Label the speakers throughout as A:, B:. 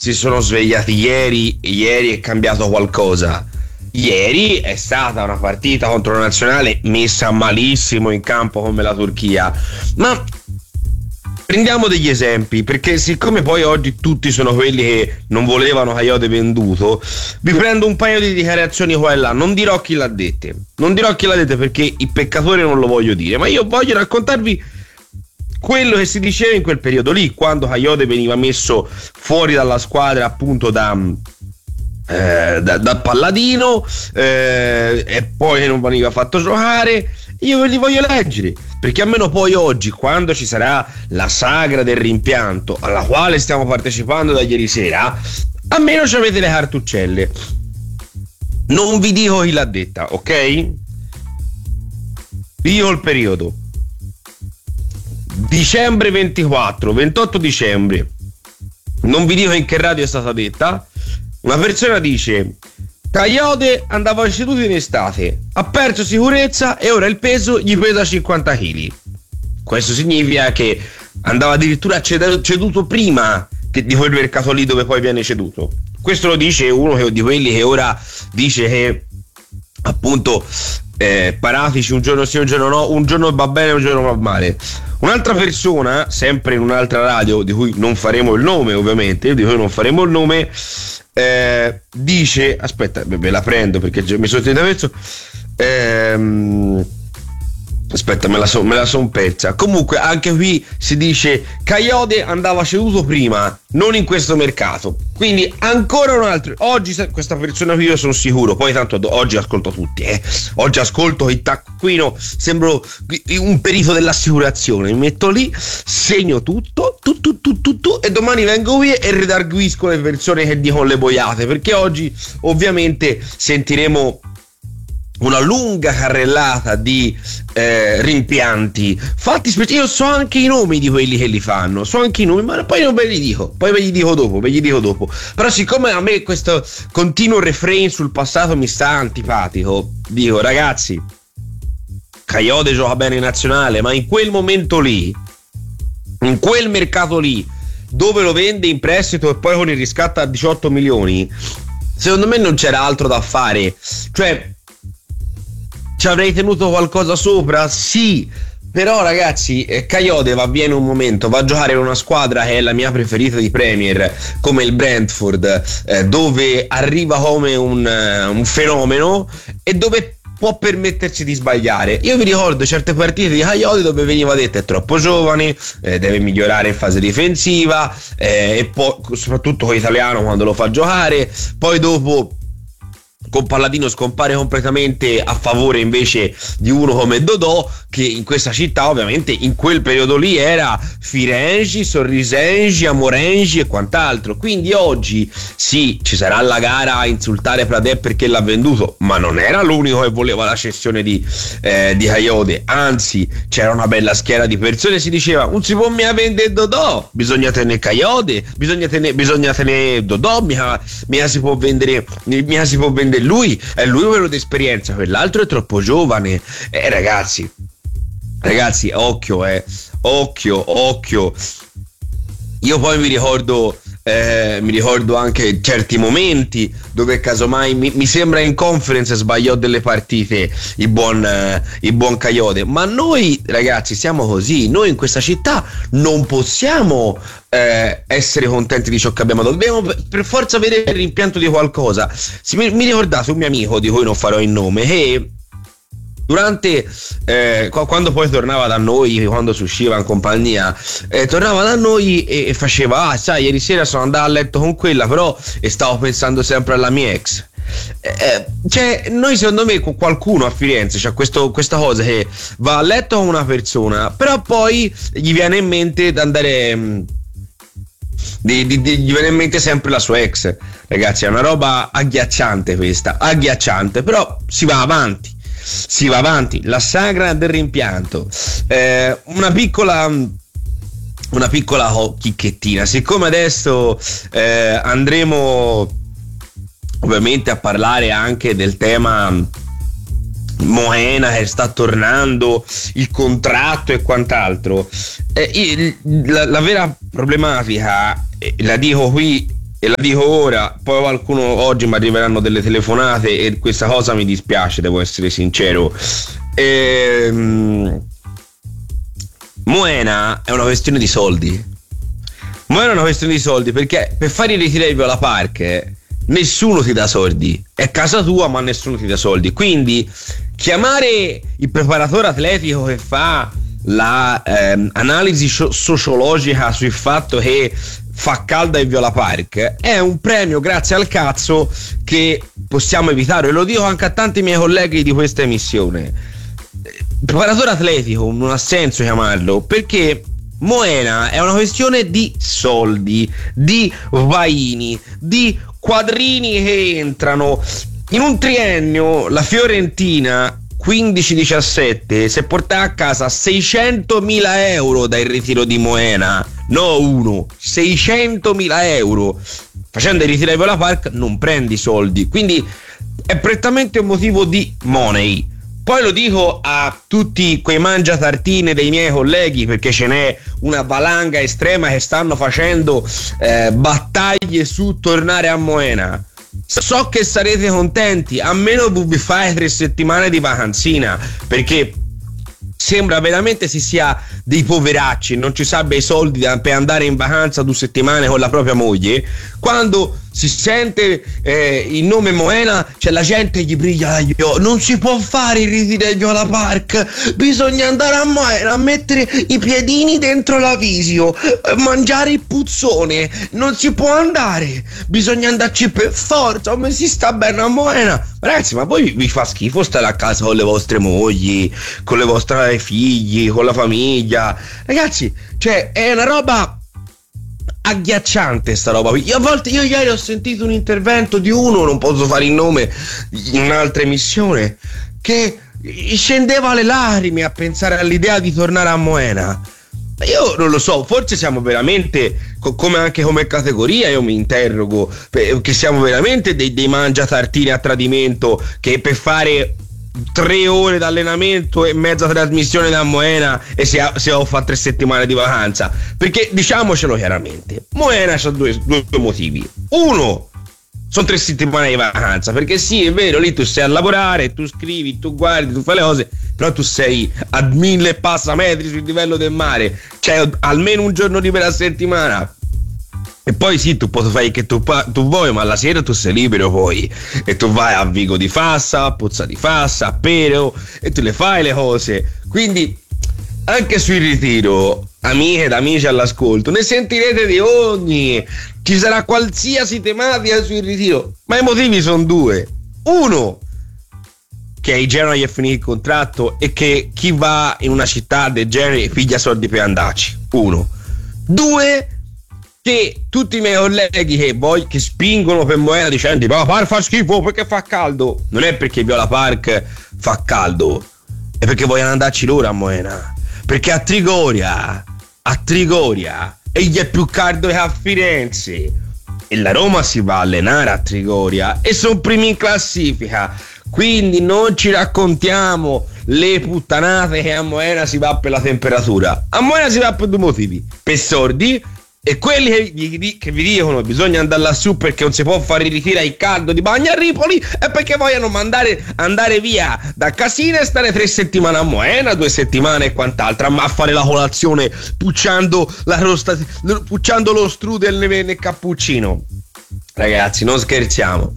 A: si sono svegliati ieri è cambiato qualcosa. Ieri è stata una partita contro una nazionale messa malissimo in campo come la Turchia, ma prendiamo degli esempi, perché siccome poi oggi tutti sono quelli che non volevano Kayode venduto, vi prendo un paio di dichiarazioni qua e là. Non dirò chi l'ha dette perché il peccatore non lo voglio dire, ma io voglio raccontarvi quello che si diceva in quel periodo lì, quando Kayode veniva messo fuori dalla squadra appunto da Palladino, e poi non veniva fatto giocare. Io ve li voglio leggere, perché almeno poi oggi, quando ci sarà la sagra del rimpianto alla quale stiamo partecipando da ieri sera, almeno ci avete le cartuccelle. Non vi dico chi l'ha detta, ok? Vi dico il periodo: dicembre 24, 28 dicembre, non vi dico in che radio è stata detta. Una persona dice: Kayode andava ceduto in estate, ha perso sicurezza e ora il peso gli pesa 50 kg. Questo significa che andava addirittura ceduto prima di quel mercato lì dove poi viene ceduto. Questo lo dice uno di quelli che ora dice che appunto Paratici un giorno sì un giorno no, un giorno va bene un giorno va male. Un'altra persona, sempre in un'altra radio di cui non faremo il nome, ovviamente, dice, aspetta, ve la prendo perché mi sono perso, aspetta, me la son persa. Comunque anche qui si dice Kayode andava ceduto prima, non in questo mercato. Quindi ancora un altro. Oggi questa persona qui io sono sicuro, poi tanto oggi ascolto tutti, oggi ascolto il taccuino, sembro un perito dell'assicurazione, mi metto lì, segno tutto e domani vengo qui e redarguisco le persone che dicono le boiate, perché oggi ovviamente sentiremo una lunga carrellata di rimpianti fatti io so anche i nomi di quelli che li fanno, so anche i nomi, ma poi non ve li dico, poi ve li dico dopo. Però siccome a me questo continuo refrain sul passato mi sta antipatico, dico: ragazzi, Kayode gioca bene in nazionale, ma in quel momento lì, in quel mercato lì, dove lo vende in prestito e poi con il riscatto a 18 milioni, secondo me non c'era altro da fare. Cioè, ci avrei tenuto qualcosa sopra? Sì, però ragazzi, Kayode va via in un momento, va a giocare in una squadra che è la mia preferita di Premier, come il Brentford, dove arriva come un fenomeno e dove può permettersi di sbagliare. Io vi ricordo certe partite di Kayode dove veniva detto: è troppo giovane, deve migliorare in fase difensiva, e poi soprattutto con l'italiano quando lo fa giocare. Poi dopo con Palladino scompare completamente a favore invece di uno come Dodò, che in questa città ovviamente in quel periodo lì era Firengi, Sorrisengi, Amorengi e quant'altro. Quindi oggi sì, ci sarà la gara a insultare Pradè perché l'ha venduto, ma non era l'unico che voleva la cessione di Kayode, anzi c'era una bella schiera di persone. Si diceva: non si può mica vendere Dodò, bisogna tenere Kayode, bisogna tenere Dodò, mica si può vendere lui, è lui quello di esperienza, quell'altro è troppo giovane. Ragazzi, occhio. Io poi mi ricordo anche certi momenti dove casomai mi sembra in conference sbagliò delle partite il buon Kayode, ma noi ragazzi siamo così, noi in questa città non possiamo essere contenti di ciò che abbiamo, dobbiamo per forza vedere il rimpianto di qualcosa. Mi ricordate un mio amico di cui non farò il nome, che durante quando poi tornava da noi, quando si usciva in compagnia, tornava da noi e faceva: sai, ieri sera sono andato a letto con quella, però e stavo pensando sempre alla mia ex. Cioè, noi secondo me qualcuno a Firenze c'ha questa cosa che va a letto con una persona, però poi gli viene in mente di andare gli viene in mente sempre la sua ex. Ragazzi, è una roba agghiacciante questa, però si va avanti, la sagra del rimpianto. Una piccola chicchettina, siccome adesso andremo ovviamente a parlare anche del tema Moena che sta tornando, il contratto e quant'altro, la vera problematica, la dico qui e la dico ora, poi qualcuno oggi mi arriveranno delle telefonate e questa cosa mi dispiace, devo essere sincero. Moena è una questione di soldi. Moena è una questione di soldi, perché per fare il ritiro di Viola Park nessuno ti dà soldi, è casa tua ma nessuno ti dà soldi, quindi chiamare il preparatore atletico che fa la analisi sociologica sul fatto che fa caldo in Viola Park è un premio grazie al cazzo che possiamo evitare, e lo dico anche a tanti miei colleghi di questa emissione. Preparatore atletico non ha senso chiamarlo, perché Moena è una questione di soldi, di vaini, di quadrini che entrano. In un triennio la Fiorentina 15-17 si è portata a casa 600.000 euro dal ritiro di Moena, no 600.000 euro. Facendo il ritiro di Viola Park non prendi soldi, quindi è prettamente un motivo di money. Poi lo dico a tutti quei mangiatartine dei miei colleghi, perché ce n'è una valanga estrema che stanno facendo battaglie su tornare a Moena. So che sarete contenti, a meno vi fate 3 settimane di vacanzina, perché sembra veramente si sia dei poveracci, non ci sabbia i soldi per andare in vacanza 2 settimane con la propria moglie. Quando si sente il nome Moena c'è la gente che gli briglia gli occhi. Non si può fare il ritiro di Viola Park, bisogna andare a Moena a mettere i piedini dentro la visio, mangiare il puzzone, non si può andare, bisogna andarci per forza, come si sta bene a Moena. Ragazzi, ma poi vi fa schifo stare a casa con le vostre mogli, con le vostre figli, con la famiglia? Ragazzi, cioè è una roba agghiacciante sta roba. Io ieri ho sentito un intervento di uno, non posso fare il nome, in un'altra emissione, che scendeva le lacrime a pensare all'idea di tornare a Moena. Io non lo so, forse siamo veramente, come anche come categoria io mi interrogo, che siamo veramente dei mangiatartini a tradimento, che per fare 3 ore d'allenamento e mezza trasmissione da Moena e si ho fatto 3 settimane di vacanza. Perché diciamocelo chiaramente, Moena c'ha due motivi. Uno, sono 3 settimane di vacanza, perché sì, è vero, lì tu sei a lavorare, tu scrivi, tu guardi, tu fai le cose, però tu sei a 1000 passametri sul livello del mare, c'è almeno un giorno libero a settimana. E poi sì, tu puoi fare che tu vuoi, ma la sera tu sei libero poi, e tu vai a Vigo di Fassa, a Pozza di Fassa, a Pero, e tu le fai le cose. Quindi anche sul ritiro, amiche ed amici all'ascolto, ne sentirete di ogni, ci sarà qualsiasi tematica sul ritiro, ma i motivi sono 2. Uno, che ai Genoa gli è finito il contratto e che chi va in una città del genere piglia soldi per andarci. 1. 2, che tutti i miei colleghi che spingono per Moena dicendo Viola Park fa schifo perché fa caldo, non è perché Viola Park fa caldo, è perché vogliono andarci loro a Moena, perché a Trigoria egli è più caldo che a Firenze, e la Roma si va a allenare a Trigoria e sono primi in classifica. Quindi non ci raccontiamo le puttanate che a Moena si va per la temperatura. A Moena si va per 2 motivi: per sordi, e quelli che vi dicono bisogna andare lassù perché non si può fare il ritiro al caldo di Bagnaripoli, è perché vogliono andare via da Casina e stare 3 settimane a Moena, 2 settimane e quant'altro, a fare la colazione pucciando lo strudel nel cappuccino. Ragazzi, non scherziamo.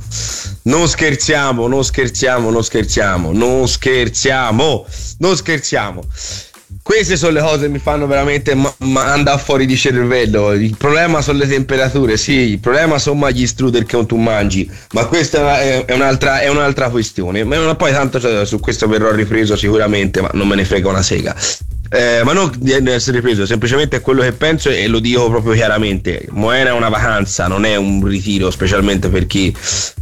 A: Queste sono le cose che mi fanno veramente andare fuori di cervello. Il problema sono le temperature, sì, il problema sono gli strudel che tu mangi, ma questa è un'altra questione. Ma poi tanto su questo verrò ripreso sicuramente, ma non me ne frega una sega. Ma non di essere ripreso, semplicemente è quello che penso e lo dico proprio chiaramente. Moena è una vacanza, non è un ritiro, specialmente per chi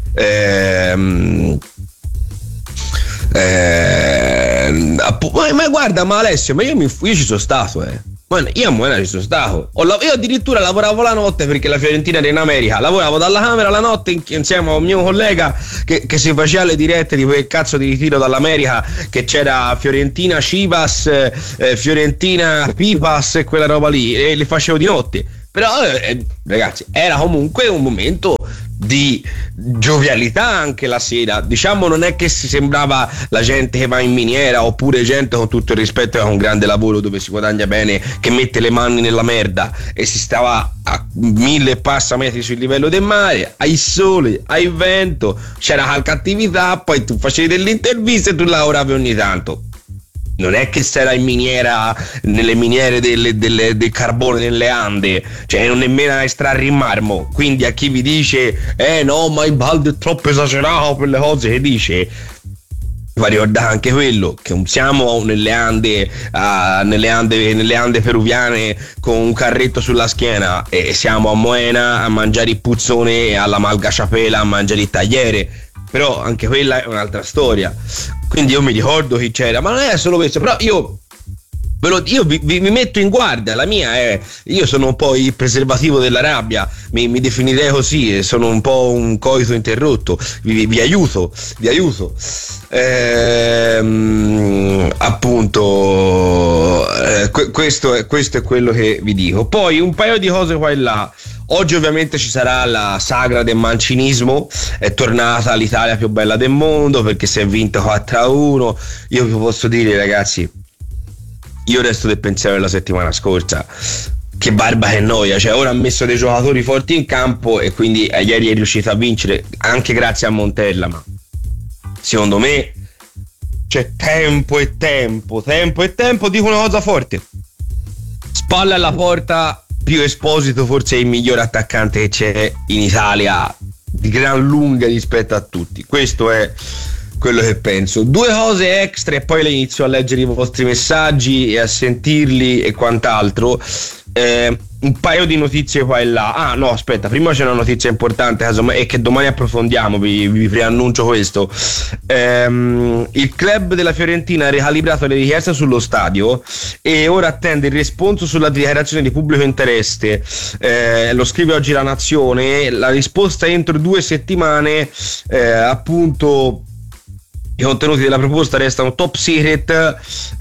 A: ma guarda, ma Alessio, ma io ci sono stato, io a Moena ci sono stato. Io addirittura lavoravo la notte, perché la Fiorentina era in America, lavoravo dalla camera la notte insieme a un mio collega che si faceva le dirette di quel cazzo di ritiro dall'America, che c'era Fiorentina Chivas, Fiorentina Pipas e quella roba lì, e le facevo di notte. Però ragazzi, era comunque un momento di giovialità anche la sera, diciamo. Non è che si sembrava la gente che va in miniera, oppure gente, con tutto il rispetto, che ha un grande lavoro dove si guadagna bene, che mette le mani nella merda, e si stava a 1000 e passa metri sul livello del mare, hai sole, hai vento, c'era qualche attività, poi tu facevi delle interviste e tu lavoravi ogni tanto. Non è che se era in miniera, nelle miniere del carbone nelle Ande, cioè non nemmeno a estrarre il marmo. Quindi a chi vi dice no, ma il baldo è troppo esagerato per le cose che dice, va ricordato anche quello che siamo nelle Ande peruviane con un carretto sulla schiena, e siamo a Moena a mangiare il puzzone e alla Malgacciapela a mangiare il tagliere. Però anche quella è un'altra storia. Quindi io mi ricordo chi c'era, ma non è solo questo. Però io vi metto in guardia. La mia è, io sono un po' il preservativo della rabbia, mi definirei così, sono un po' un coito interrotto. Vi aiuto. Appunto, questo è quello che vi dico. Poi un paio di cose qua e là. Oggi ovviamente ci sarà la sagra del mancinismo, è tornata l'Italia più bella del mondo perché si è vinto 4-1. Io vi posso dire, ragazzi, io resto del pensiero della settimana scorsa, che barba, che noia, cioè ora ha messo dei giocatori forti in campo e quindi ieri è riuscito a vincere anche grazie a Montella, ma secondo me c'è tempo e tempo. Dico una cosa forte: spalle alla porta, Pio Esposito forse è il miglior attaccante che c'è in Italia di gran lunga rispetto a tutti. Questo è quello che penso. Due cose extra e poi le inizio a leggere i vostri messaggi e a sentirli e quant'altro. Un paio di notizie qua e là. Ah no, aspetta, prima c'è una notizia importante e che domani approfondiamo, vi preannuncio questo. Il club della Fiorentina ha ricalibrato le richieste sullo stadio e ora attende il responso sulla dichiarazione di pubblico interesse. Lo scrive oggi La Nazione. La risposta entro 2 settimane. Appunto, i contenuti della proposta restano top secret.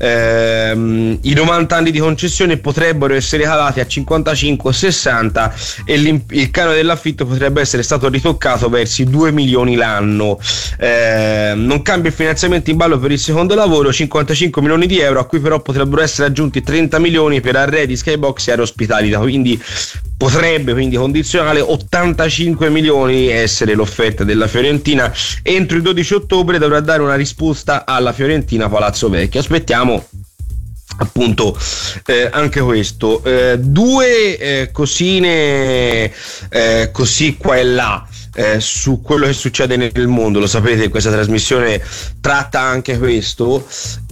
A: I 90 anni di concessione potrebbero essere calati a 55 o 60 e il canone dell'affitto potrebbe essere stato ritoccato verso i 2 milioni l'anno. Non cambia il finanziamento in ballo per il secondo lavoro, 55 milioni di euro, a cui però potrebbero essere aggiunti 30 milioni per arredi, skybox e aerospitalità. Quindi potrebbe, quindi condizionale, 85 milioni essere l'offerta della Fiorentina. Entro il 12 ottobre dovrà dare una risposta alla Fiorentina Palazzo Vecchio. Aspettiamo appunto anche questo. Due cosine così qua e là su quello che succede nel mondo. Lo sapete, questa trasmissione tratta anche questo.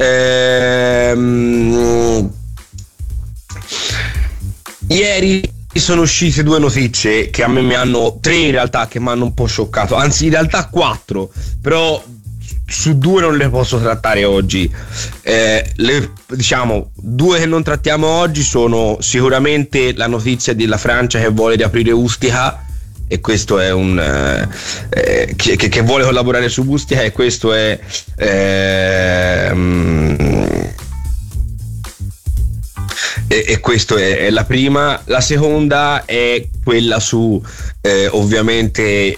A: Ieri sono uscite 2 notizie che a me mi hanno, 3 in realtà, che mi hanno un po' scioccato, anzi in realtà 4, però su 2 non le posso trattare oggi. Diciamo 2 che non trattiamo oggi sono sicuramente la notizia della Francia che vuole riaprire Ustica, e questo è un che vuole collaborare su Ustica, e questo è e questo è la prima. La seconda è quella su ovviamente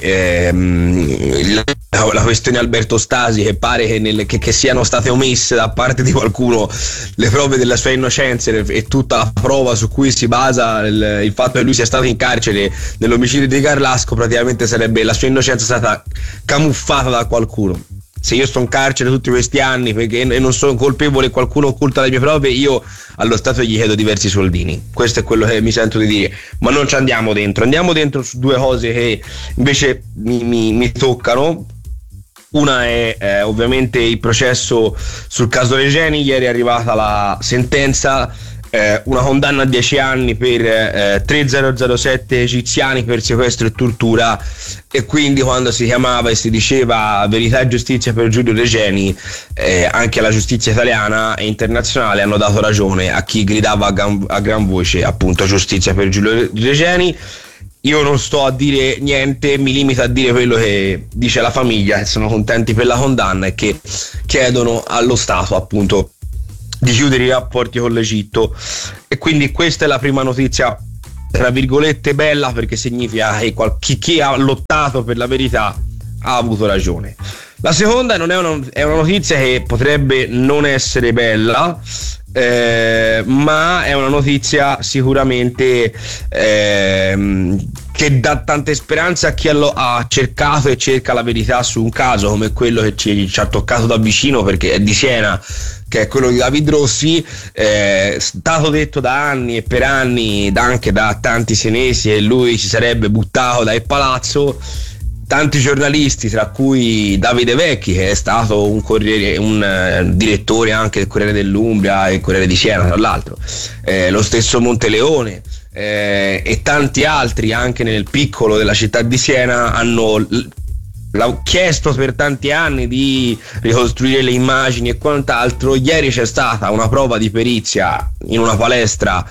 A: la questione Alberto Stasi, che pare che siano state omesse da parte di qualcuno le prove della sua innocenza, e tutta la prova su cui si basa il fatto che lui sia stato in carcere nell'omicidio di Carlasco, praticamente sarebbe la sua innocenza stata camuffata da qualcuno. Se io sto in carcere tutti questi anni perché non sono colpevole e qualcuno occulta le mie prove, io allo Stato gli chiedo diversi soldini. Questo è quello che mi sento di dire, ma non ci andiamo dentro. Andiamo dentro su 2 cose che invece mi toccano. Una è ovviamente il processo sul caso Regeni. Ieri è arrivata la sentenza, una condanna a 10 anni per 3007 egiziani per sequestro e tortura, e quindi quando si chiamava e si diceva verità e giustizia per Giulio Regeni, anche la giustizia italiana e internazionale hanno dato ragione a chi gridava a gran voce appunto giustizia per Giulio Regeni. Io non sto a dire niente, mi limito a dire quello che dice la famiglia, che sono contenti per la condanna e che chiedono allo Stato appunto di chiudere i rapporti con l'Egitto. E quindi questa è la prima notizia tra virgolette bella, perché significa che chi ha lottato per la verità ha avuto ragione. La seconda non è una notizia che potrebbe non essere bella, ma è una notizia sicuramente che dà tante speranze a chi ha cercato e cerca la verità su un caso come quello che ci ha toccato da vicino, perché è di Siena, che è quello di David Rossi. Stato detto da anni e per anni, anche da tanti senesi, che lui si sarebbe buttato dal palazzo. Tanti giornalisti, tra cui Davide Vecchi, che è stato un direttore anche del Corriere dell'Umbria e il Corriere di Siena, tra l'altro, lo stesso Monteleone, e tanti altri anche nel piccolo della città di Siena hanno chiesto per tanti anni di ricostruire le immagini e quant'altro. Ieri c'è stata una prova di perizia in una palestra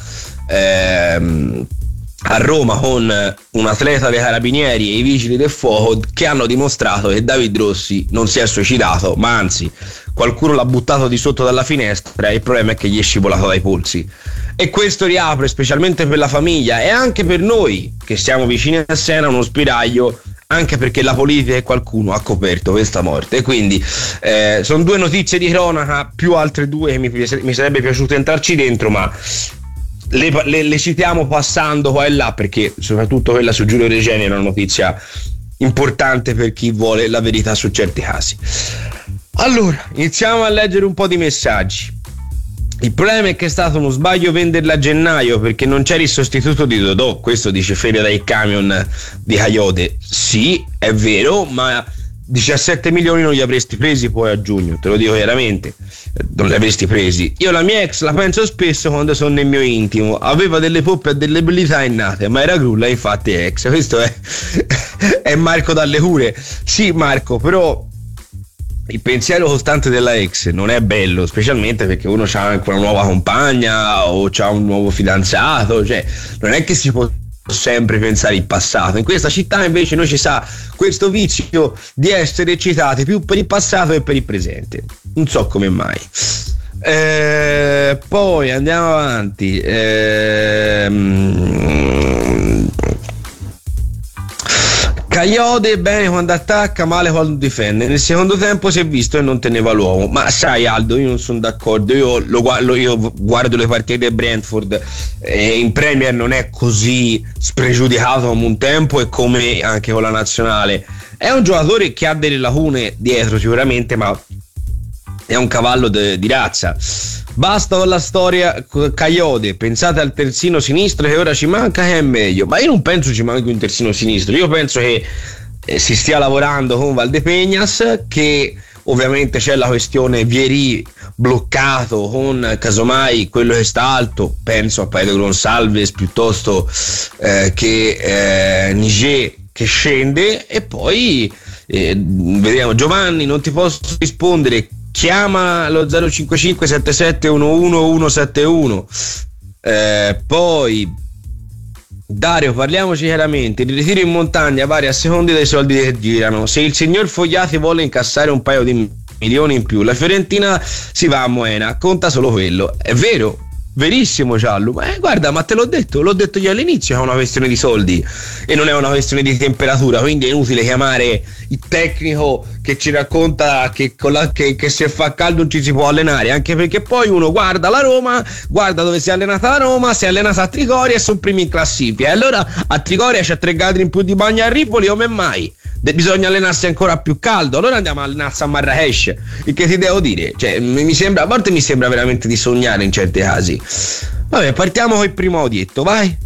A: a Roma con un atleta dei carabinieri e i vigili del fuoco, che hanno dimostrato che David Rossi non si è suicidato, ma anzi qualcuno l'ha buttato di sotto dalla finestra e il problema è che gli è scivolato dai polsi. E questo riapre, specialmente per la famiglia e anche per noi che siamo vicini a Siena, uno spiraglio, anche perché la politica e qualcuno ha coperto questa morte. Quindi sono due notizie di cronaca, più altre due che mi sarebbe piaciuto entrarci dentro, ma le citiamo passando qua e là, perché soprattutto quella su Giulio Regeni è una notizia importante per chi vuole la verità su certi casi. Allora, iniziamo a leggere un po' di messaggi. Il problema è che è stato uno sbaglio venderla a gennaio, perché non c'era il sostituto di Dodò. Questo dice Feria dai Camion di Coyote. Sì, è vero, ma 17 milioni non li avresti presi poi a giugno, te lo dico chiaramente, non li avresti presi. Io la mia ex la penso spesso quando sono nel mio intimo, aveva delle poppe e delle abilità innate, ma era grulla, infatti è ex. Questo è Marco dalle Cure. Sì Marco, però il pensiero costante della ex non è bello, specialmente perché uno ha anche una nuova compagna o c'ha un nuovo fidanzato, cioè non è che si può sempre pensare il passato. In questa città invece noi ci sa questo vizio di essere eccitati più per il passato che per il presente, non so come mai. Poi andiamo avanti. Coyote bene quando attacca, male quando difende. Nel secondo tempo si è visto e non teneva l'uomo. Ma sai Aldo, io non sono d'accordo. Io guardo le partite del Brentford e in Premier non è così spregiudicato come un tempo e come anche con la nazionale. È un giocatore che ha delle lacune dietro sicuramente, ma è un cavallo di razza. Basta con la storia Coyote, pensate al terzino sinistro che ora ci manca, che è meglio. Ma io non penso ci manchi un terzino sinistro, io penso che si stia lavorando con Valdepeñas, che ovviamente c'è la questione Vieri bloccato con casomai quello che sta alto, penso a Pedro Gonçalves piuttosto che Niger che scende, e poi vediamo. Giovanni, non ti posso rispondere, chiama lo 055 77 11 171. Poi Dario, parliamoci chiaramente, il ritiro in montagna varia a seconda dei soldi che girano. Se il signor Fogliati vuole incassare un paio di milioni in più, la Fiorentina si va a Moena, conta solo quello. È vero, verissimo Giallo, ma guarda, ma te l'ho detto io all'inizio, è una questione di soldi e non è una questione di temperatura, quindi è inutile chiamare il tecnico che ci racconta che se fa caldo non ci si può allenare, anche perché poi uno guarda la Roma, guarda dove si è allenata la Roma, si è allenata a Trigoria e sono primi in classifica, e allora a Trigoria c'è 3 gradi in più di bagno a Ripoli, come mai? Bisogna allenarsi ancora più caldo, allora andiamo a allenarsi a Marrakech. Il che ti devo dire, cioè, a volte mi sembra veramente di sognare in certi casi. Vabbè, partiamo col primo audietto, vai.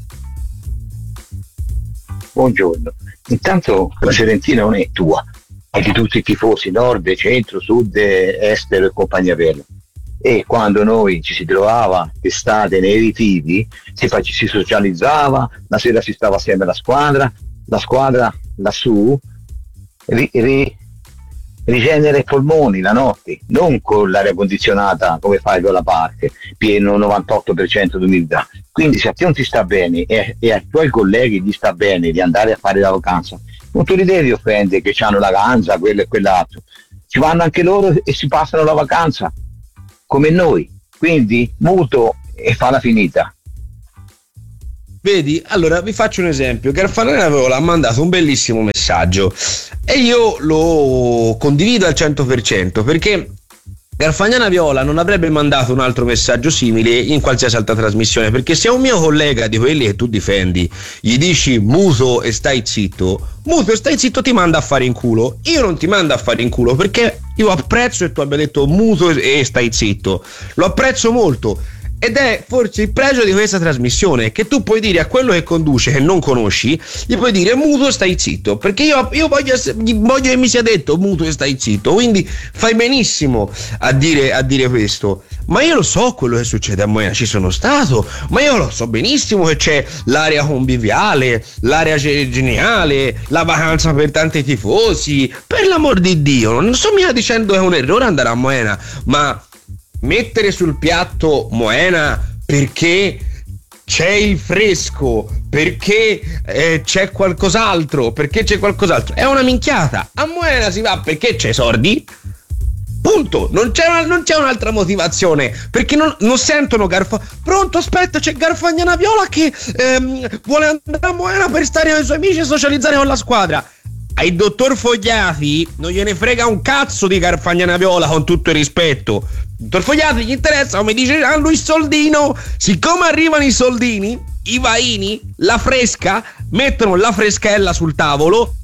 B: Buongiorno. Intanto la Fiorentina non è tua, è di tutti i tifosi, nord, centro, sud, estero e compagnia bella. E quando noi ci si trovava estate nei ritiri, si socializzava, la sera si stava assieme alla squadra lassù rigenera i polmoni la notte, non con l'aria condizionata come fai con la parte, pieno 98% di umidità. Quindi se a te non ti sta bene e ai tuoi colleghi gli sta bene di andare a fare la vacanza, non tu li devi offendere che hanno la vacanza, quello e quell'altro. Ci vanno anche loro e si passano la vacanza come noi, quindi muto e fa la finita.
A: Vedi? Allora vi faccio un esempio. Garfagnana Viola ha mandato un bellissimo messaggio e io lo condivido al 100%, perché Garfagnana Viola non avrebbe mandato un altro messaggio simile in qualsiasi altra trasmissione, perché se a un mio collega di quelli che tu difendi gli dici muto e stai zitto ti manda a fare in culo. Io non ti mando a fare in culo, perché io apprezzo che tu abbia detto muto e stai zitto, lo apprezzo molto. Ed è forse il pregio di questa trasmissione, che tu puoi dire a quello che conduce, che non conosci, gli puoi dire muto stai zitto, perché io voglio che mi sia detto muto e stai zitto, quindi fai benissimo a dire questo. Ma io lo so quello che succede a Moena, ci sono stato, ma io lo so benissimo che c'è l'area conviviale, l'area geniale, la vacanza per tanti tifosi, per l'amor di Dio, non sto mica dicendo che è un errore andare a Moena, ma mettere sul piatto Moena perché c'è il fresco, perché c'è qualcos'altro, è una minchiata. A Moena si va perché c'è soldi, punto, non c'è un'altra motivazione, perché non sentono pronto, aspetta, c'è Garfagnana Viola che vuole andare a Moena per stare con i suoi amici e socializzare con la squadra. Ai dottor Fogliati non gliene frega un cazzo di Garfagnana Viola, con tutto il rispetto. Dottor Fogliati gli interessa, come dice Gianluis Soldino, siccome arrivano i soldini, i vaini, la fresca, mettono la freschella sul tavolo,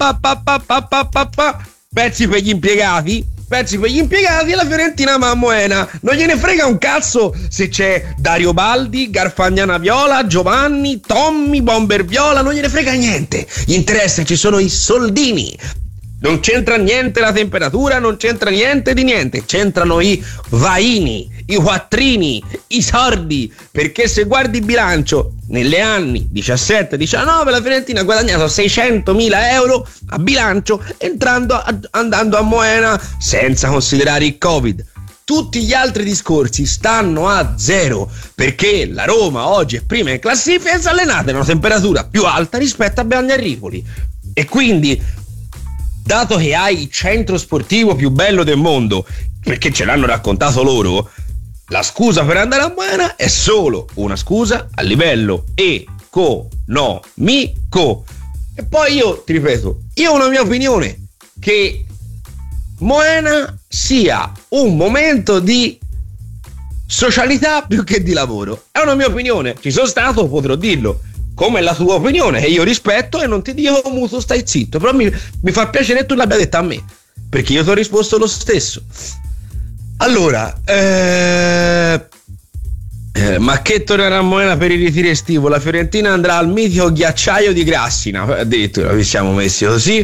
A: pezzi per gli impiegati e la Fiorentina va a Moena. Non gliene frega un cazzo se c'è Dario Baldi, Garfagnana Viola, Giovanni, Tommy, Bomber Viola, non gliene frega niente. Gli interessa, ci sono i soldini. Non c'entra niente la temperatura, non c'entra niente di niente, c'entrano i vaini, i quattrini, i sordi, perché se guardi il bilancio, negli anni 17-19 la Fiorentina ha guadagnato 600.000 euro a bilancio andando a Moena, senza considerare il Covid. Tutti gli altri discorsi stanno a zero, perché la Roma oggi è prima in classifica e si è allenata in una temperatura più alta rispetto a Bagna Ripoli. E quindi, dato che hai il centro sportivo più bello del mondo, perché ce l'hanno raccontato loro, la scusa per andare a Moena è solo una scusa a livello economico. E poi io ti ripeto, io ho una mia opinione, che Moena sia un momento di socialità più che di lavoro. È una mia opinione, ci sono stato, potrò dirlo, come è la tua opinione, che io rispetto e non ti dico muto stai zitto, però mi fa piacere che tu l'abbia detta a me, perché io ti ho risposto lo stesso. Allora, Macchetto tornerà a Moena per il ritiro estivo, la Fiorentina andrà al mitico ghiacciaio di Grassina, addirittura vi siamo messi così.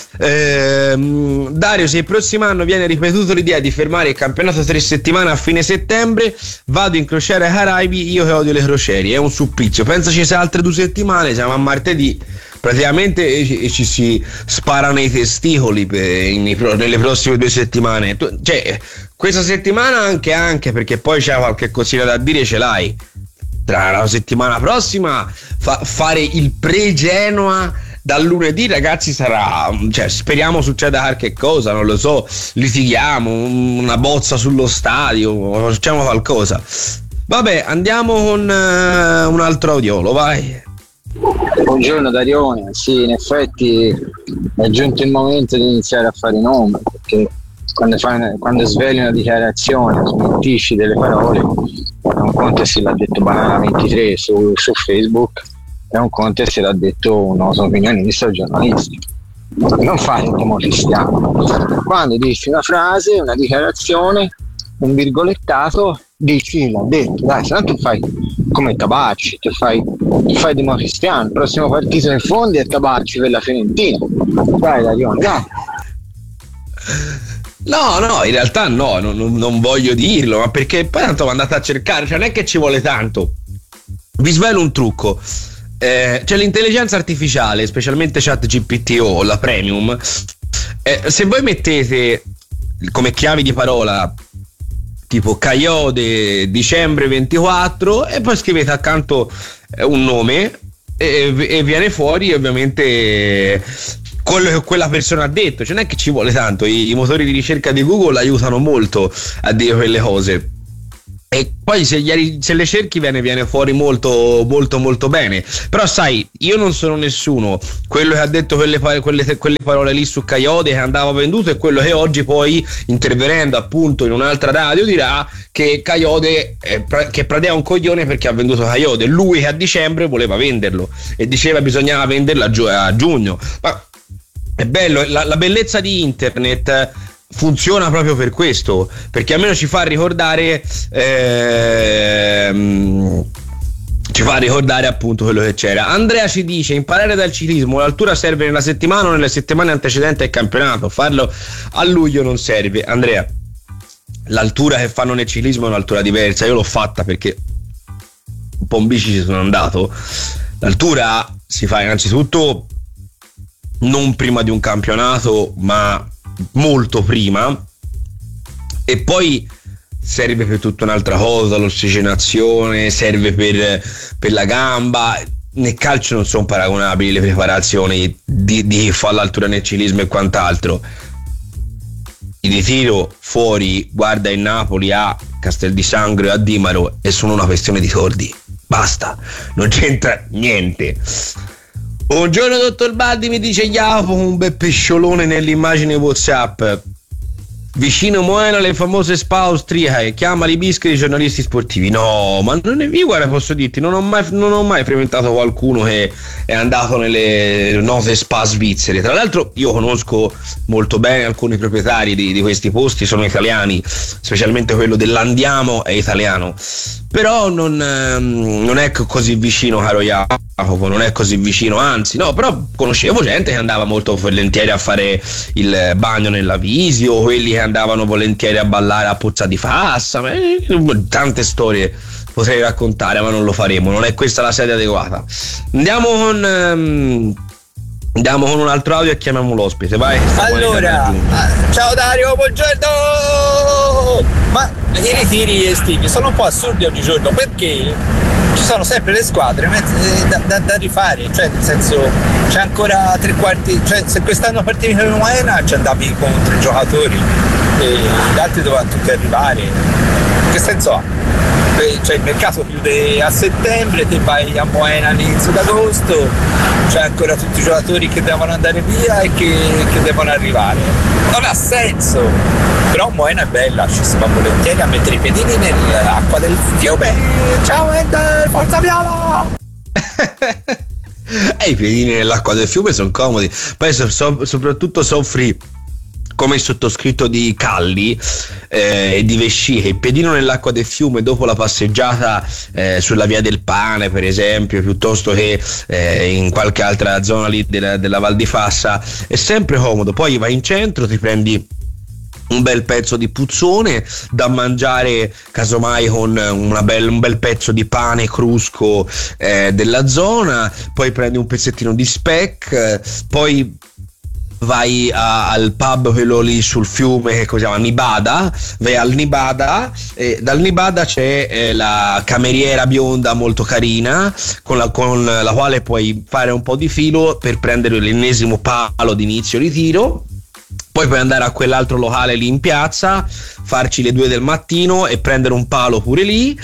A: Dario, se il prossimo anno viene ripetuto l'idea di fermare il campionato 3 settimane a fine settembre, vado in crociera ai Caraibi, io che odio le crociere, è un supplizio, pensaci se altre 2 settimane, siamo a martedì, praticamente ci si sparano i testicoli nelle prossime 2 settimane, cioè questa settimana anche perché poi c'è qualche cosina da dire, ce l'hai tra la settimana prossima, fare il pre-Genoa dal lunedì, ragazzi, sarà, cioè, speriamo succeda qualche cosa, non lo so, litighiamo, una bozza sullo stadio, facciamo qualcosa. Vabbè, andiamo con un altro audiolo, vai.
C: Buongiorno Darione, sì, in effetti è giunto il momento di iniziare a fare i nomi, perché quando sveli una dichiarazione, smentisci delle parole, è un conto se l'ha detto Banana 23 su Facebook, è un conto se l'ha detto un noto opinionista o giornalista. Non fate il democristiano. Quando dici una frase, una dichiarazione, un virgolettato, dici chi l'ha detto, dai, se no tu fai come Tabacci, tu fai democristiano, il prossimo partito in fondi è Tabacci per la Fiorentina, dai Darione, dai.
A: No, in realtà no, non voglio dirlo, ma perché poi tanto mi andate a cercare, cioè non è che ci vuole tanto. Vi svelo un trucco, c'è l'intelligenza artificiale, specialmente ChatGPT o la Premium, se voi mettete come chiavi di parola tipo Caiode dicembre 24 e poi scrivete accanto un nome e viene fuori ovviamente quello che quella persona ha detto, cioè non è che ci vuole tanto, i motori di ricerca di Google aiutano molto a dire quelle cose. e poi se le cerchi viene fuori molto molto molto bene. Però sai, io non sono nessuno, quello che ha detto quelle parole lì su Coyote che andava venduto è quello che oggi poi, intervenendo appunto in un'altra radio, dirà che Coyote che Pradè è un coglione perché ha venduto Coyote, lui che a dicembre voleva venderlo e diceva bisognava venderlo a giugno. Ma è bello, la bellezza di internet funziona proprio per questo, perché almeno ci fa ricordare appunto quello che c'era. Andrea ci dice: imparare dal ciclismo, l'altura serve nella settimana o nelle settimane antecedenti al campionato, farlo a luglio non serve. Andrea, l'altura che fanno nel ciclismo è un'altura diversa, io l'ho fatta perché un po' in bici ci sono andato. L'altura si fa innanzitutto non prima di un campionato ma molto prima, e poi serve per tutta un'altra cosa, l'ossigenazione, serve per la gamba. Nel calcio non sono paragonabili le preparazioni di chi fa l'altura nel ciclismo e quant'altro. Il ritiro fuori, guarda il Napoli a Castel di Sangro e a Dimaro, e sono una questione di soldi, basta, non c'entra niente. Buongiorno dottor Baldi, mi dice Jacopo, un bel pesciolone nell'immagine WhatsApp. Vicino Moena le famose spa austriache, chiama i bischi dei giornalisti sportivi. No, ma non è, io guarda, posso dirti, non ho mai frequentato qualcuno che è andato nelle note spa svizzere. Tra l'altro io conosco molto bene alcuni proprietari di questi posti, sono italiani, specialmente quello dell'Andiamo è italiano, però non è così vicino, caro Jacopo, non è così vicino, anzi no, però conoscevo gente che andava molto volentieri a fare il bagno nella Visio, quelli che andavano volentieri a ballare a Pozza di Fassa, tante storie potrei raccontare, ma non lo faremo, non è questa la sede adeguata. Andiamo con un altro audio e chiamiamo l'ospite, vai.
D: Allora, ciao Dario, buongiorno. Ma i ritiri estivi sono un po' assurdi oggigiorno, perché ci sono sempre le squadre da rifare, cioè nel senso c'è ancora tre quarti, cioè se quest'anno partivi con Moena ci andavi con 3 giocatori e gli altri dovevano tutti arrivare. Che senso ha? Cioè il mercato chiude a settembre, te vai a Moena all'inizio d'agosto, c'è ancora tutti i giocatori che devono andare via e che devono arrivare. Non ha senso, però Moena è bella, ci si va volentieri a mettere i piedini nell'acqua del fiume. Ciao Ender, forza viola!
A: I piedini nell'acqua del fiume sono comodi, poi soprattutto soffri come il sottoscritto di calli e di vesciche. Il piedino nell'acqua del fiume dopo la passeggiata sulla via del Pane, per esempio, piuttosto che in qualche altra zona lì della Val di Fassa, è sempre comodo. Poi vai in centro, ti prendi un bel pezzo di puzzone da mangiare, casomai con un bel pezzo di pane crusco della zona, poi prendi un pezzettino di speck, poi vai al pub quello lì sul fiume che si chiama Nibada, vai al Nibada e dal Nibada c'è la cameriera bionda molto carina con la quale puoi fare un po' di filo per prendere l'ennesimo palo di inizio ritiro. Poi puoi andare a quell'altro locale lì in piazza, farci le 2 del mattino e prendere un palo pure lì.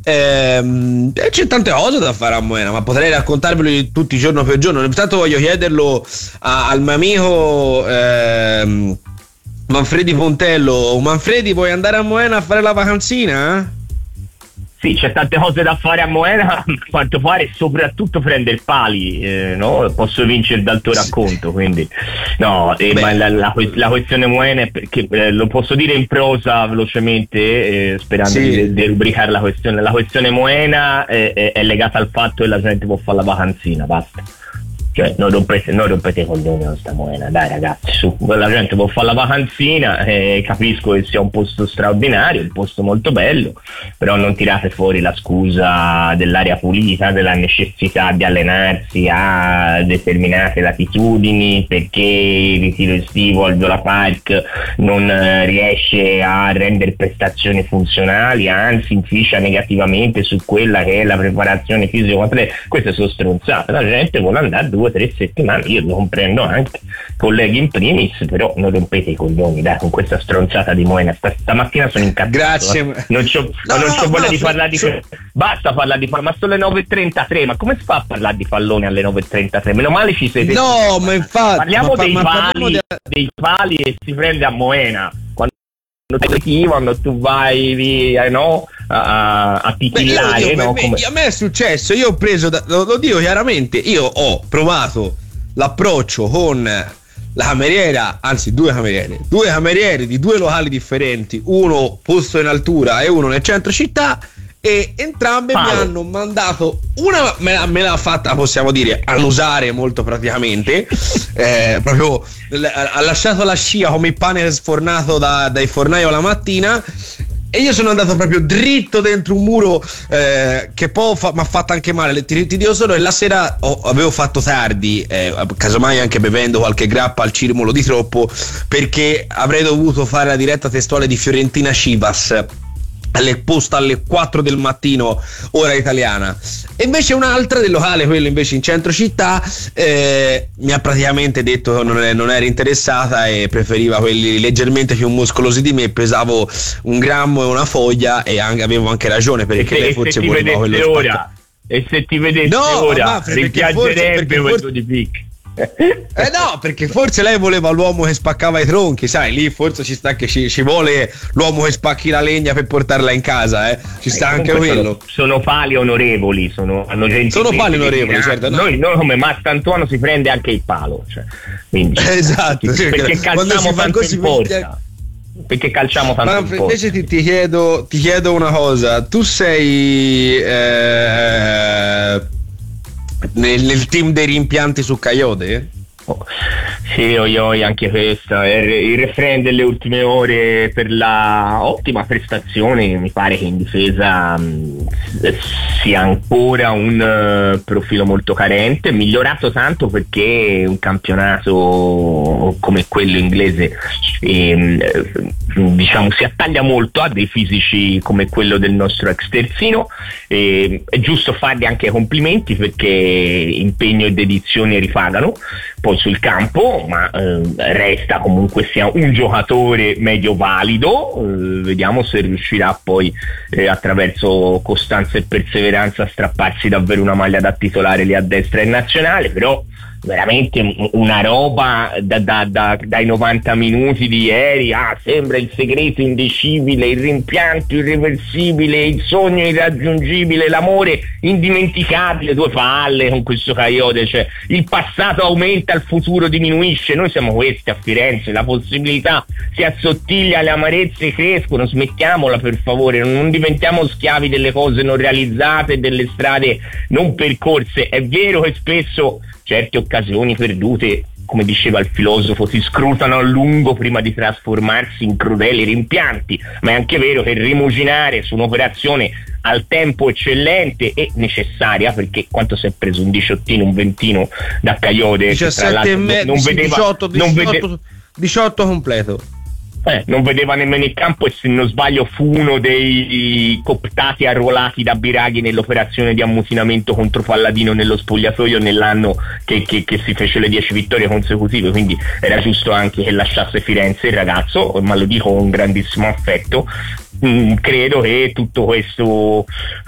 A: C'è tante cose da fare a Moena, ma potrei raccontarvelo tutti giorno per giorno. Intanto voglio chiederlo al mio amico Manfredi Pontello. Manfredi, vuoi andare a Moena a fare la vacanzina?
E: Sì, c'è tante cose da fare a Moena, a quanto pare, soprattutto prendere pali, no? Posso vincere dal tuo racconto, quindi no, ma la questione Moena è che lo posso dire in prosa velocemente, sperando di derubricare la questione. La questione Moena è legata al fatto che la gente può fare la vacanzina, basta. Cioè non rompete i coglioni con sta Moena, dai ragazzi, su, la gente può fare la vacanzina, capisco che sia un posto straordinario, un posto molto bello, però non tirate fuori la scusa dell'aria pulita, della necessità di allenarsi a determinate latitudini, perché il ritiro estivo al Viola Park non riesce a rendere prestazioni funzionali, anzi inficia negativamente su quella che è la preparazione fisico-atletica. Queste sono stronzate, la gente vuole andare dove 2 o 3 settimane. Io lo comprendo anche, colleghi in primis, però non rompete i coglioni, dai, con questa stronzata di Moena. Stamattina sono incazzato.
A: Grazie.
E: Non c'ho voglia di parlare di basta parlare di pallone, ma sono le 9:33, ma come si fa a parlare di pallone alle 9:33? Meno male ci siete.
A: No, ma infatti
E: parliamo dei pali e si prende a Moena. Quando tu vai via, no? A titillare, no?
A: A me è successo, io ho preso lo dico chiaramente, io ho provato l'approccio con la cameriera, anzi due camerieri di 2 locali differenti, uno posto in altura e uno nel centro città, e entrambe mi hanno mandato, una me l'ha fatta, possiamo dire, annusare molto praticamente, proprio ha lasciato la scia come il pane sfornato dai fornai la mattina, e io sono andato proprio dritto dentro un muro, che poi mi ha fatto anche male. Ti dico solo che la sera avevo fatto tardi, casomai anche bevendo qualche grappa al cirmolo di troppo, perché avrei dovuto fare la diretta testuale di Fiorentina Chivas posta alle 4 del mattino ora italiana, e invece un'altra del locale, quello invece in centro città, mi ha praticamente detto che non era interessata e preferiva quelli leggermente più muscolosi di me. Pesavo 1 grammo e una foglia, e avevo anche ragione, perché lei forse voleva quello
E: ora. E se ti vedesse ora rimpiangerebbe quello di Pic.
A: No, perché forse lei voleva l'uomo che spaccava i tronchi, sai, lì forse ci sta che ci vuole l'uomo che spacchi la legna per portarla in casa, ci sta anche quello.
E: Sono pali onorevoli, sono
A: pali onorevoli, certo.
E: Noi come Mastantuono si prende anche il palo, cioè, quindi,
A: esatto,
E: perché calciamo tanto in porta. Perché calciamo tanto in porta.
A: Invece ti chiedo una cosa, tu sei nel team dei rimpianti su Coyote?
E: Sì, io anche questa, il refrain delle ultime ore per la ottima prestazione. Mi pare che in difesa sia ancora un profilo molto carente, migliorato tanto perché un campionato come quello inglese diciamo si attaglia molto a dei fisici come quello del nostro ex terzino, è giusto fargli anche complimenti perché impegno e dedizione ripagano poi sul campo, ma resta comunque sia un giocatore medio valido. Vediamo se riuscirà poi attraverso costanza e perseveranza a strapparsi davvero una maglia da titolare lì a destra in nazionale, però veramente una roba dai 90 minuti di ieri. Sembra il segreto indicibile, il rimpianto irreversibile, il sogno irraggiungibile, l'amore indimenticabile. 2 palle con questo Coyote, cioè il passato aumenta, il futuro diminuisce. Noi siamo questi a Firenze, la possibilità si assottiglia, le amarezze crescono. Smettiamola per favore, non diventiamo schiavi delle cose non realizzate, delle strade non percorse. È vero che spesso certe occasioni perdute, come diceva il filosofo, si scrutano a lungo prima di trasformarsi in crudeli rimpianti, ma è anche vero che rimuginare su un'operazione al tempo eccellente e necessaria, perché quanto si è preso un 18, un 20 da Coyote,
A: 18 completo.
E: Non vedeva nemmeno il campo, e se non sbaglio fu uno dei cooptati arruolati da Biraghi nell'operazione di ammutinamento contro Palladino nello spogliatoio nell'anno che si fece le 10 vittorie consecutive, quindi era giusto anche che lasciasse Firenze il ragazzo, ma lo dico con grandissimo affetto. Credo che tutto questo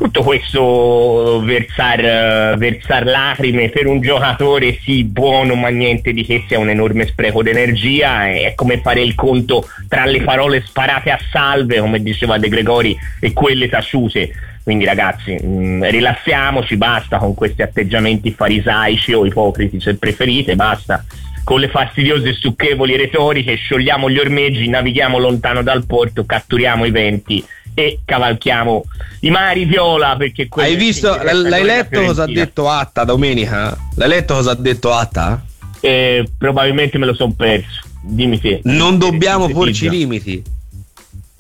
E: versar lacrime per un giocatore sì buono ma niente di che sia un enorme spreco d'energia. È come fare il conto tra le parole sparate a salve, come diceva De Gregori, e quelle taciute. Quindi ragazzi, rilassiamoci, basta con questi atteggiamenti farisaici o ipocriti se preferite, basta con le fastidiose stucchevoli retoriche, sciogliamo gli ormeggi, navighiamo lontano dal porto, catturiamo i venti e cavalchiamo i mari viola, perché
A: hai visto, l'hai letto cosa ha detto Atta domenica? L'hai letto cosa ha detto Atta?
E: Probabilmente me lo son perso, dimmi te.
A: Non dobbiamo porci limiti.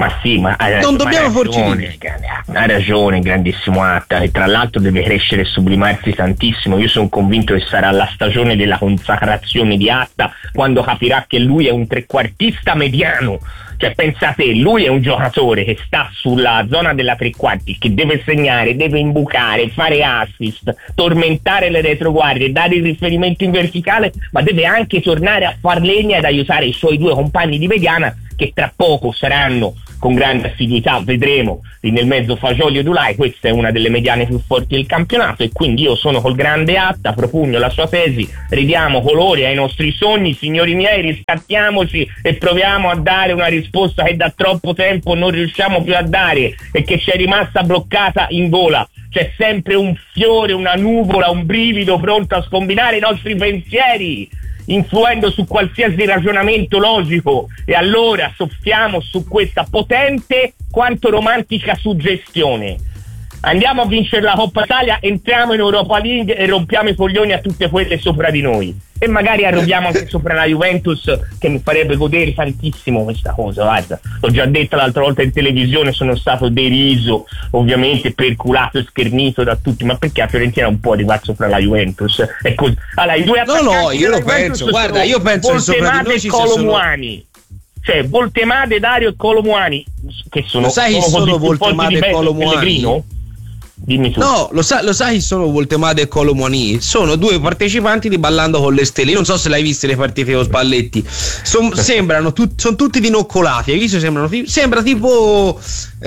E: Ma sì, ma
A: non dobbiamo
E: ha ragione, grandissimo Atta, e tra l'altro deve crescere e sublimarsi tantissimo. Io sono convinto che sarà la stagione della consacrazione di Atta, quando capirà che lui è un trequartista mediano. Cioè, pensate, lui è un giocatore che sta sulla zona della tre quarti, che deve segnare, deve imbucare, fare assist, tormentare le retroguardie, dare il riferimento in verticale, ma deve anche tornare a far legna ed aiutare i suoi due compagni di mediana, che tra poco saranno, con grande assiduità, vedremo, lì nel mezzo Fagioli e Dulai. Questa è una delle mediane più forti del campionato, e quindi io sono col grande Atta, propugno la sua tesi, ridiamo colori ai nostri sogni, signori miei, riscattiamoci e proviamo a dare una risposta che da troppo tempo non riusciamo più a dare e che ci è rimasta bloccata in gola. C'è sempre un fiore, una nuvola, un brivido pronto a scombinare i nostri pensieri, influendo su qualsiasi ragionamento logico, e allora soffiamo su questa potente quanto romantica suggestione: andiamo a vincere la Coppa Italia, entriamo in Europa League e rompiamo i coglioni a tutte quelle sopra di noi, e magari arroviamo anche sopra la Juventus, che mi farebbe godere tantissimo questa cosa. Guarda, l'ho già detto l'altra volta in televisione, sono stato deriso, ovviamente perculato e schernito da tutti, ma perché la Fiorentina non può arrivare sopra la Juventus? È così. Allora, i due attaccanti
A: io lo penso, guarda, io penso che sopra di noi ci
E: Colomuani. Cioè, Voltemade, Dario e Colomuani, che sono,
A: lo sai chi sono Voltemade e Colomuani?
E: Dimmi tu.
A: No, lo sai chi sono Voltemade e Colomuani? Sono due partecipanti di Ballando con le Stelle. Io non so se l'hai viste le partite con Spalletti. Sembrano sono tutti dinoccolati. Hai visto? Sembra tipo